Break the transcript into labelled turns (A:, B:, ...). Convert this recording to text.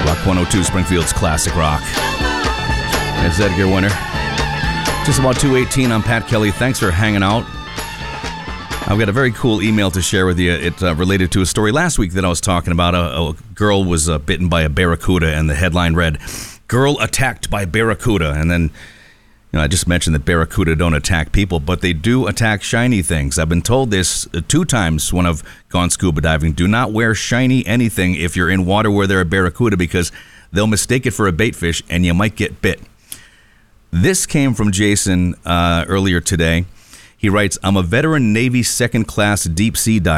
A: Rock 102, Springfield's classic rock. There's Edgar Winter. Just about 2:18. I'm Pat Kelly. Thanks for hanging out. I've got a very cool email to share with you. It related to a story last week that I was talking about. A girl was bitten by a barracuda, and the headline read, "Girl attacked by barracuda." And then, I just mentioned that barracuda don't attack people, but they do attack shiny things. I've been told this 2 times when I've gone scuba diving. Do not wear shiny anything if you're in water where there are barracuda, because they'll mistake it for a bait fish and you might get bit. This came from Jason earlier today. He writes, "I'm a veteran Navy second-class deep-sea diver.